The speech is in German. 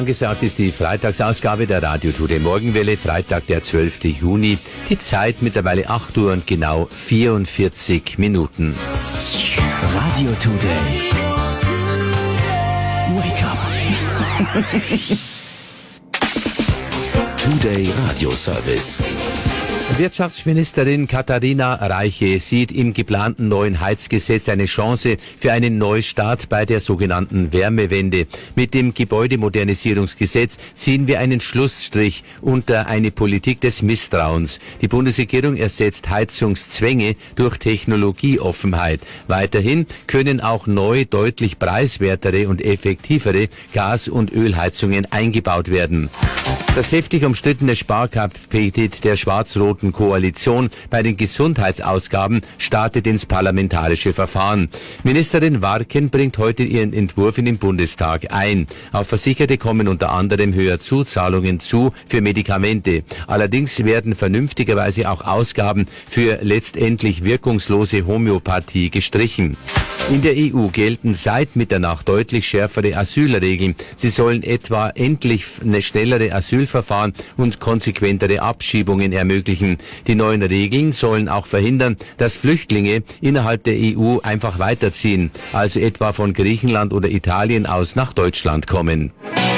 angesagt ist die Freitagsausgabe der Radio Today Morgenwelle, Freitag, der 12. Juni. Die Zeit mittlerweile 8 Uhr und genau 44 Minuten. Radio Today. Wake up. Today Radio Service. Wirtschaftsministerin Katharina Reiche sieht im geplanten neuen Heizgesetz eine Chance für einen Neustart bei der sogenannten Wärmewende. Mit dem Gebäudemodernisierungsgesetz ziehen wir einen Schlussstrich unter eine Politik des Misstrauens. Die Bundesregierung ersetzt Heizungszwänge durch Technologieoffenheit. Weiterhin können auch neu deutlich preiswertere und effektivere Gas- und Ölheizungen eingebaut werden. Das heftig umstrittene Sparpaket der schwarz-roten Koalition bei den Gesundheitsausgaben startet ins parlamentarische Verfahren. Ministerin Warken bringt heute ihren Entwurf in den Bundestag ein. Auf Versicherte kommen unter anderem höher Zuzahlungen zu für Medikamente. Allerdings werden vernünftigerweise auch Ausgaben für letztendlich wirkungslose Homöopathie gestrichen. In der EU gelten seit Mitternacht deutlich schärfere Asylregeln. Sie sollen etwa endlich eine schnellere Asylverfahren und konsequentere Abschiebungen ermöglichen. Die neuen Regeln sollen auch verhindern, dass Flüchtlinge innerhalb der EU einfach weiterziehen, also etwa von Griechenland oder Italien aus nach Deutschland kommen.